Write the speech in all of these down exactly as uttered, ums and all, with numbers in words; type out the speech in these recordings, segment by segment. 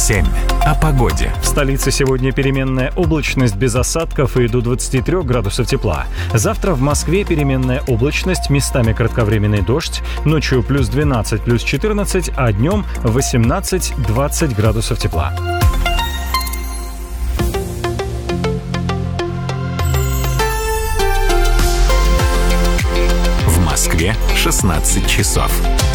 семь. О погоде. В столице сегодня переменная облачность без осадков и до двадцати трёх градусов тепла. Завтра в Москве переменная облачность, местами кратковременный дождь. Ночью плюс двенадцать, плюс четырнадцать, а днем восемнадцать-двадцать градусов тепла. В Москве шестнадцать часов.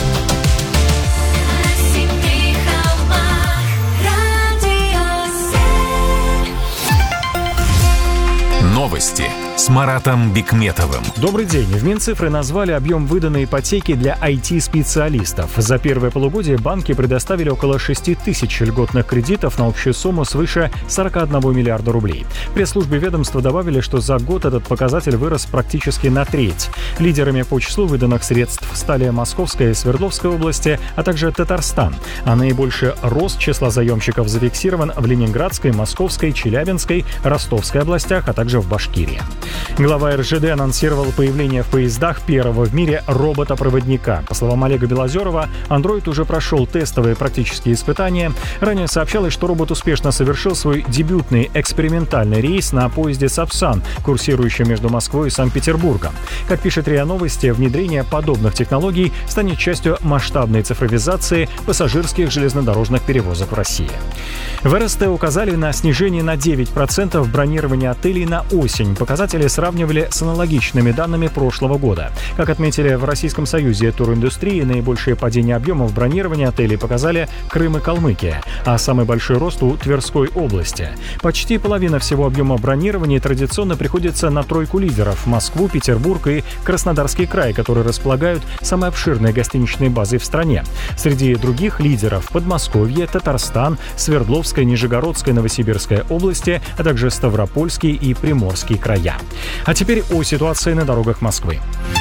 Новости с Маратом Бикметовым. Добрый день. В Минцифры назвали объем выданной ипотеки для ай ти-специалистов. За первое полугодие банки предоставили около шести тысяч льготных кредитов на общую сумму свыше сорок один миллиарда рублей. В пресс-службе ведомства добавили, что за год этот показатель вырос практически на треть. Лидерами по числу выданных средств стали Московская и Свердловская области, а также Татарстан. А наибольший рост числа заемщиков зафиксирован в Ленинградской, Московской, Челябинской, Ростовской областях, а также в Башкирии. Глава эр жэ дэ анонсировал появление в поездах первого в мире робота-проводника. По словам Олега Белозерова, Android уже прошел тестовые практические испытания. Ранее сообщалось, что робот успешно совершил свой дебютный экспериментальный рейс на поезде «Сапсан», курсирующем между Москвой и Санкт-Петербургом. Как пишет РИА Новости, внедрение подобных технологий станет частью масштабной цифровизации пассажирских железнодорожных перевозок в России. В эр эс тэ указали на снижение на девять процентов бронирования отелей на осень. Показатели сравнивали с аналогичными данными прошлого года. Как отметили в Российском союзе туриндустрии, наибольшее падение объемов бронирования отелей показали Крым и Калмыкия, а самый большой рост у Тверской области. Почти половина всего объема бронирования традиционно приходится на тройку лидеров – Москву, Петербург и Краснодарский край, которые располагают самой обширной гостиничной базой в стране. Среди других лидеров – Подмосковье, Татарстан, Свердловская, Нижегородская, Новосибирская области, а также Ставропольский и Приморский края. А теперь о ситуации на дорогах Москвы.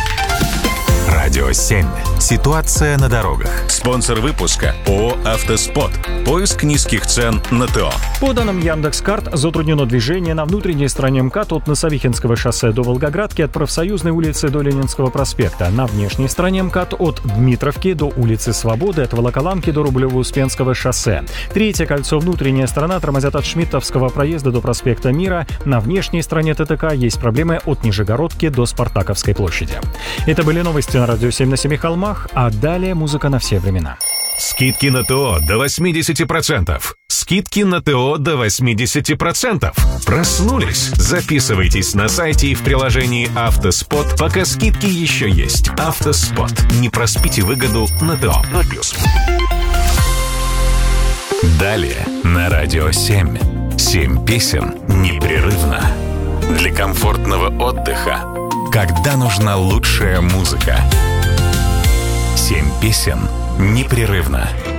Радио семь. Ситуация на дорогах. Спонсор выпуска ООО «Автоспот». Поиск низких цен на ТО. По данным Яндекс.Карт, затруднено движение на внутренней стороне МКАД от Носовихинского шоссе до Волгоградки, от Профсоюзной улицы до Ленинского проспекта. На внешней стороне МКАД от Дмитровки до улицы Свободы, от Волоколамки до Рублево-Успенского шоссе. Третье кольцо, внутренняя сторона, тормозят от Шмидтовского проезда до проспекта Мира. На внешней стороне ТТК есть проблемы от Нижегородки до Спартаковской площади. Это были новости на Радио семь на семи холмах, а далее музыка на все времена. Скидки на ТО до восемьдесят процентов. Скидки на ТО до восемьдесят процентов. Проснулись? Записывайтесь на сайте и в приложении «Автоспот», пока скидки еще есть. «Автоспот». Не проспите выгоду на ТО. ноль плюс. Далее на Радио семь. Семь песен непрерывно. Для комфортного отдыха, когда нужна лучшая музыка. Семь песен непрерывно.